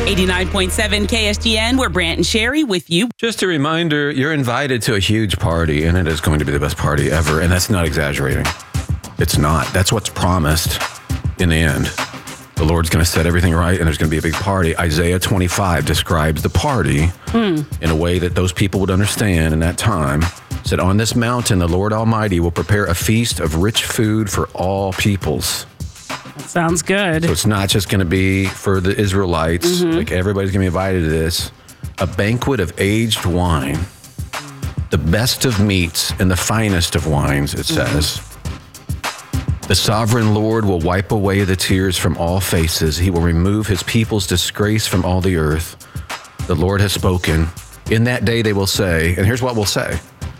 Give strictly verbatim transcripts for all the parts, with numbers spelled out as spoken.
eighty-nine point seven K S G N, we're Brant and Sherry with you. Just a reminder, you're invited to a huge party, and it is going to be the best party ever, and that's not exaggerating. It's not. That's what's promised in the end. The Lord's going to set everything right, and there's going to be a big party. Isaiah twenty-five describes the party mm. in a way that those people would understand in that time. It said, on this mountain, the Lord Almighty will prepare a feast of rich food for all peoples. That sounds good. So it's not just going to be for the Israelites. Mm-hmm. Like everybody's going to be invited to this. A banquet of aged wine, the best of meats and the finest of wines, it says. Mm-hmm. The sovereign Lord will wipe away the tears from all faces. He will remove his people's disgrace from all the earth. The Lord has spoken. In that day they will say, and here's what we'll say.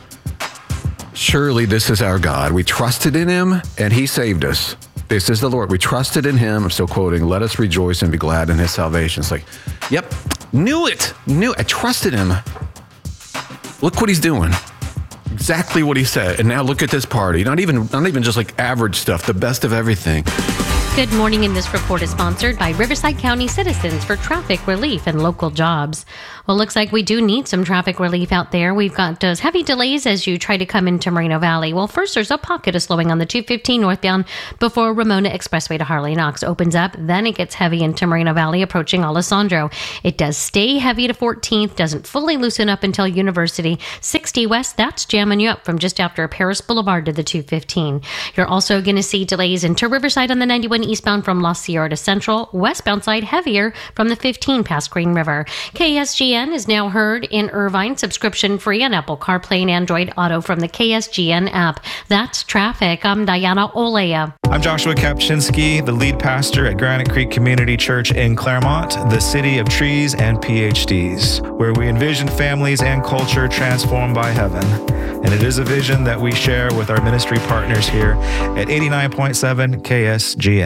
Surely this is our God. We trusted in him and he saved us. This is the Lord. We trusted in him. I'm still quoting, let us rejoice and be glad in his salvation. It's like, yep, knew it. Knew it. I trusted him. Look what he's doing. Exactly what he said. And now look at this party. Not even not even just like average stuff, the best of everything. Good morning, and this report is sponsored by Riverside County Citizens for traffic relief and local jobs. Well, looks like we do need some traffic relief out there. We've got uh, heavy delays as you try to come into Moreno Valley. Well, first, there's a pocket of slowing on the two fifteen northbound before Ramona Expressway to Harley Knox opens up. Then it gets heavy into Moreno Valley approaching Alessandro. It does stay heavy to fourteenth, doesn't fully loosen up until University. sixty West, that's jamming you up from just after Paris Boulevard to the two fifteen. You're also going to see delays into Riverside on the ninety-one eastbound from La Sierra to Central. Westbound side heavier from the fifteen past Green River. K S G N is now heard in Irvine, subscription free on Apple CarPlay and Android Auto from the K S G N app. That's traffic. I'm Diana Olea. I'm Joshua Kapczynski, the lead pastor at Granite Creek Community Church in Claremont, the city of trees and P H Ds, where we envision families and culture transformed by heaven. And it is a vision that we share with our ministry partners here at eighty-nine point seven K S G N.